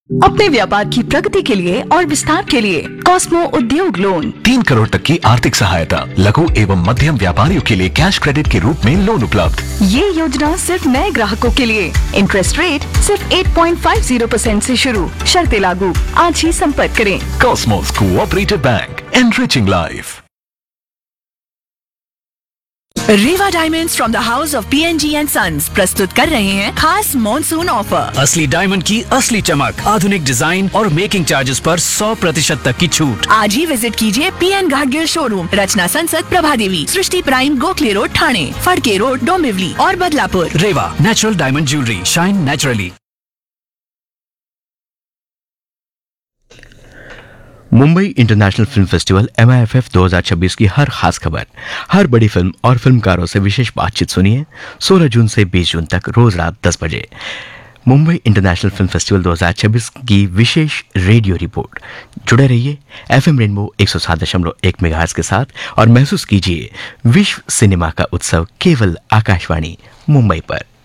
अपने व्यापार की प्रगति के लिए और विस्तार के लिए कॉस्मो उद्योग लोन 3 करोड़ तक की आर्थिक सहायता, लघु एवं मध्यम व्यापारियों के लिए कैश क्रेडिट के रूप में लोन उपलब्ध। ये योजना सिर्फ नए ग्राहकों के लिए। इंटरेस्ट रेट सिर्फ 8.50% से शुरू, शर्तें लागू। आज ही संपर्क करें। Cosmos cooperative bank, enriching life. Rewa diamonds from the house of PNG and sons प्रस्तुत कर रहे हैं खास मॉनसून ऑफर। असली डायमंड की असली चमक, आधुनिक डिजाइन और मेकिंग चार्जेस पर 100% तक की छूट। आज ही विजिट कीजिए PN घाटगिल शोरूम, रचना संसद, प्रभादेवी, सृष्टि prime, Gokhale road, Thane, Phadke road, Dombivli और बदलापुर। रेवा natural diamond jewellery, shine naturally. Mumbai international film festival MIFF 2026 की हर खास खबर, हर बड़ी फिल्म और फिल्मकारों से विशेष बातचीत सुनिए 16 जून से 20 जून तक रोज रात 10 बजे। मुंबई इंटरनेशनल फिल्म फेस्टिवल 2026 की विशेष रेडियो रिपोर्ट। जुड़े रहिए FM रेनबो 107.1 मेगाहर्ट्ज के साथ और महसूस कीजिए विश्व सिनेमा का उत्सव केवल आकाशवाणी मुंबई पर।